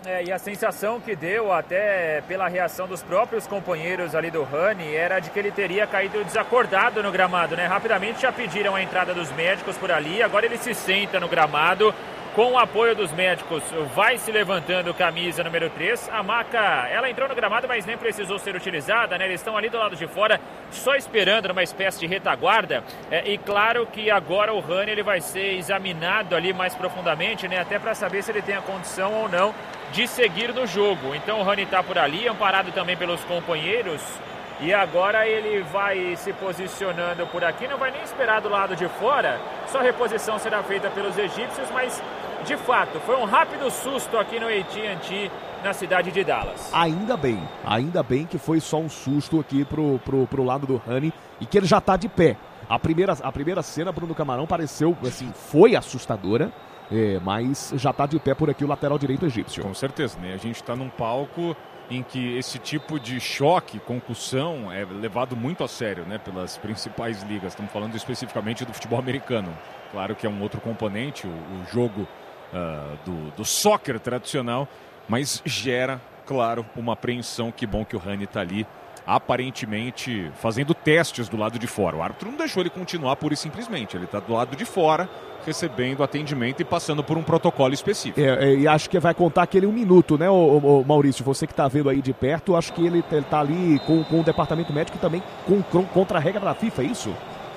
E a sensação que deu, até pela reação dos próprios companheiros ali do Rani, era de que ele teria caído desacordado no gramado, né? Rapidamente já pediram a entrada dos médicos por ali, agora ele se senta no gramado, com o apoio dos médicos, vai se levantando camisa número 3. A maca, ela entrou no gramado, mas nem precisou ser utilizada, né? Eles estão ali do lado de fora, só esperando numa espécie de retaguarda. E claro que agora o Rani, ele vai ser examinado ali mais profundamente, né? Até para saber se ele tem a condição ou não de seguir no jogo. Então o Rani está por ali, amparado também pelos companheiros. E agora ele vai se posicionando por aqui, não vai nem esperar do lado de fora. Só reposição será feita pelos egípcios, mas de fato foi um rápido susto aqui no AT&T, na cidade de Dallas. Ainda bem que foi só um susto aqui pro lado do Rani e que ele já tá de pé. A primeira cena, Bruno Camarão, pareceu, assim, foi assustadora. Mas já tá de pé por aqui o lateral direito egípcio. Com certeza, né? A gente tá num palco em que esse tipo de choque, concussão, é levado muito a sério, né? Pelas principais ligas. Estamos falando especificamente do futebol americano. Claro que é um outro componente, o jogo do soccer tradicional, mas gera, claro, uma apreensão. Que bom que o Rani tá ali, aparentemente fazendo testes do lado de fora. O árbitro não deixou ele continuar pura e simplesmente. Ele está do lado de fora, recebendo atendimento e passando por um protocolo específico. E acho que vai contar aquele 1 minuto, né, o Maurício? Você que está vendo aí de perto, acho que ele está ali com o departamento médico e também contra a regra da FIFA, é isso?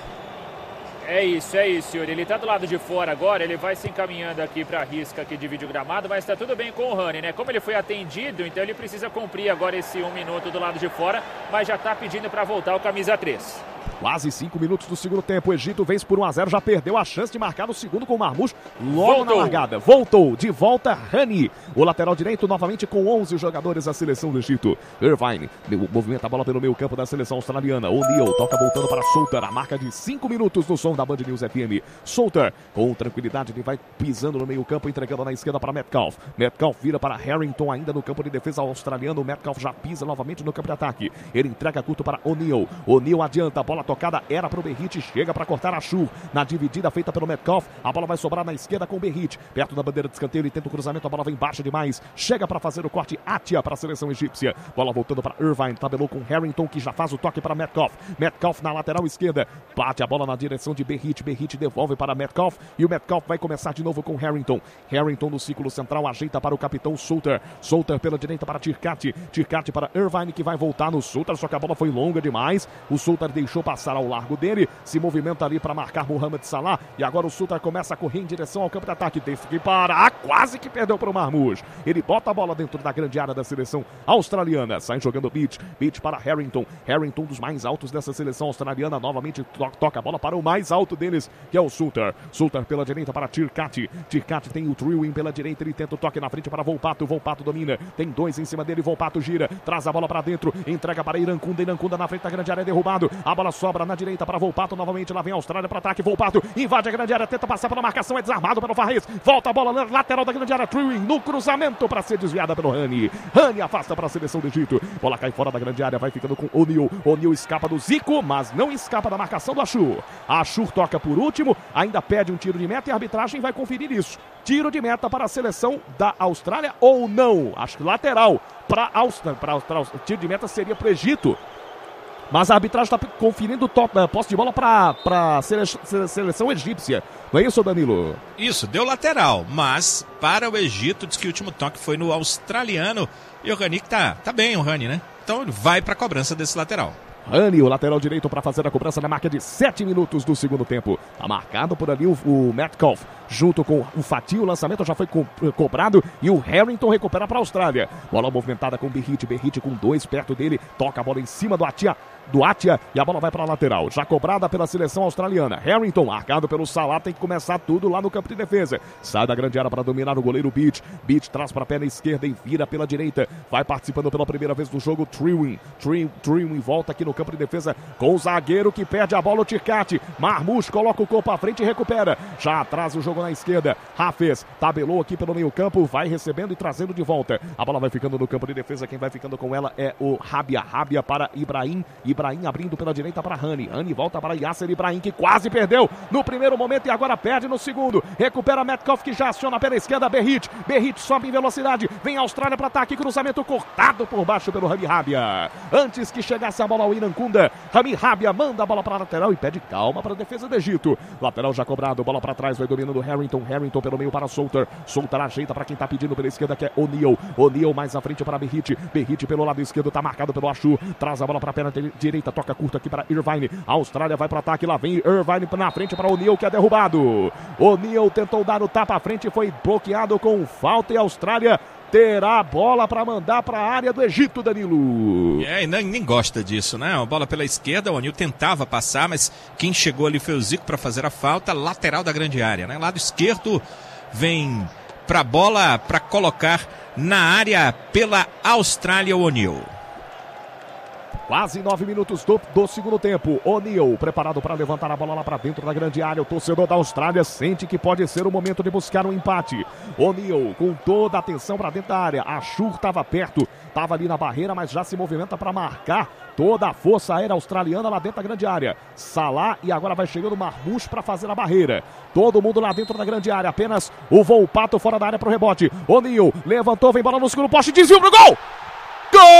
É isso, Yuri. Ele tá do lado de fora agora, ele vai se encaminhando aqui pra risca que divide o gramado, mas tá tudo bem com o Rani, né? Como ele foi atendido, então ele precisa cumprir agora esse 1 minuto do lado de fora, mas já tá pedindo pra voltar o camisa 3. Quase 5 minutos do segundo tempo. O Egito vence por 1-0. Já perdeu a chance de marcar no segundo com o Marmoush logo na largada. Voltou. De volta, Rani. O lateral direito novamente com 11 jogadores da seleção do Egito. Irvine movimenta a bola pelo meio campo da seleção australiana. O'Neal toca voltando para Souter. A marca de 5 minutos no som da Band News FM. Souter com tranquilidade. Ele vai pisando no meio campo, entregando na esquerda para Metcalf. Metcalf vira para Harrington ainda no campo de defesa australiano. O Metcalf já pisa novamente no campo de ataque. Ele entrega curto para O'Neal. O'Neal adianta. A bola tocada era para o Berrit, chega para cortar a Ashur. Na dividida feita pelo Metcalf, a bola vai sobrar na esquerda com o Berrit. Perto da bandeira de escanteio, ele tenta o cruzamento, a bola vem baixa demais. Chega para fazer o corte, Atia para a seleção egípcia. Bola voltando para Irvine, tabelou com Harrington, que já faz o toque para Metcalf. Metcalf na lateral esquerda, bate a bola na direção de Berrit. Berrit devolve para Metcalf e o Metcalf vai começar de novo com Harrington. Harrington no círculo central, ajeita para o capitão Souter. Souter pela direita para Tirkati. Tirkati para Irvine, que vai voltar no Souter, só que a bola foi longa demais. O Souter deixou passar ao largo dele, se movimenta ali para marcar Mohamed Salah, e agora o Souter começa a correr em direção ao campo de ataque, teve que parar, quase que perdeu para o Marmoush. Ele bota a bola dentro da grande área da seleção australiana, sai jogando Beach para Harrington, Harrington dos mais altos dessa seleção australiana, novamente toca a bola para o mais alto deles, que é o Souter. Souter pela direita para Tirkati, Tirkati tem o Trewin pela direita, ele tenta o toque na frente para Volpato, Volpato domina, tem 2 em cima dele, Volpato gira, traz a bola para dentro, entrega para Irankunda, Irankunda na frente da grande área, é derrubado, a bola sobra na direita para Volpato, novamente lá vem a Austrália para ataque, Volpato invade a grande área, tenta passar pela marcação, é desarmado pelo Farrez, volta a bola na lateral da grande área, Trewin no cruzamento para ser desviada pelo Rani, Rani afasta para a seleção do Egito, bola cai fora da grande área, vai ficando com O'Neal, O'Neal escapa do Zico, mas não escapa da marcação do Ashur, Ashur toca por último, ainda pede um tiro de meta e a arbitragem vai conferir isso, tiro de meta para a seleção da Austrália ou não, acho que lateral para a Austrália, tiro de meta seria para o Egito. Mas a arbitragem está conferindo posse de bola para a seleção egípcia. Não é isso, Danilo? Isso, deu lateral. Mas para o Egito, diz que o último toque foi no australiano. E o Rani que tá bem, o Rani, né? Então ele vai para a cobrança desse lateral. Rani, o lateral direito para fazer a cobrança na marca de 7 minutos do segundo tempo. Está marcado por ali o Metcalf, junto com o Fatih. O lançamento já foi cobrado e o Harrington recupera para a Austrália. Bola movimentada com o Berrit com 2 perto dele. Toca a bola em cima do Atia e a bola vai para a lateral. Já cobrada pela seleção australiana. Harrington, marcado pelo Salah, tem que começar tudo lá no campo de defesa. Sai da grande área para dominar o goleiro Beach. Beach traz para a perna esquerda e vira pela direita. Vai participando pela primeira vez do jogo Trewin volta aqui no campo de defesa com o zagueiro que perde a bola, o Tirkati. Marmoush coloca o corpo à frente e recupera. Já atrás o jogo jogo na esquerda. Hafez tabelou aqui pelo meio campo, vai recebendo e trazendo de volta. A bola vai ficando no campo de defesa, quem vai ficando com ela é o Rabia. Rabia para Ibrahim, Ibrahim abrindo pela direita para Rani. Rani volta para Yasser Ibrahim, que quase perdeu no primeiro momento e agora perde no segundo. Recupera Metcalf, que já aciona pela esquerda Berrit. Berrit sobe em velocidade, vem a Austrália para ataque, cruzamento cortado por baixo pelo Rami Rabia. Antes que chegasse a bola ao Inancunda, Rami Rabia manda a bola para a lateral e pede calma para a defesa do Egito. Lateral já cobrado, bola para trás, vai dominando Harrington. Harrington pelo meio para Solter. Solter ajeita para quem tá pedindo pela esquerda, que é O'Neal. O'Neal mais à frente para Berrit. Berrit pelo lado esquerdo, tá marcado pelo Achu. Traz a bola para a perna direita, toca curta aqui para Irvine. A Austrália vai para o ataque, lá vem Irvine na frente para O'Neal, que é derrubado. O'Neal tentou dar o tapa à frente, foi bloqueado com falta e a Austrália terá a bola para mandar para a área do Egito, Danilo. Nem gosta disso, né? A bola pela esquerda, o O'Neal tentava passar, mas quem chegou ali foi o Zico para fazer a falta, lateral da grande área, né? Lado esquerdo vem para a bola para colocar na área pela Austrália o O'Neal. Quase 9 minutos do segundo tempo. O'Neal preparado para levantar a bola lá para dentro da grande área. O torcedor da Austrália sente que pode ser o momento de buscar um empate. O'Neal com toda a atenção para dentro da área. Achur estava perto, estava ali na barreira, mas já se movimenta para marcar toda a força aérea australiana lá dentro da grande área. Salah e agora vai chegando Marmoush para fazer a barreira. Todo mundo lá dentro da grande área. Apenas o Volpato fora da área para o rebote. O'Neal levantou, vem bola no segundo poste, desvio pro gol!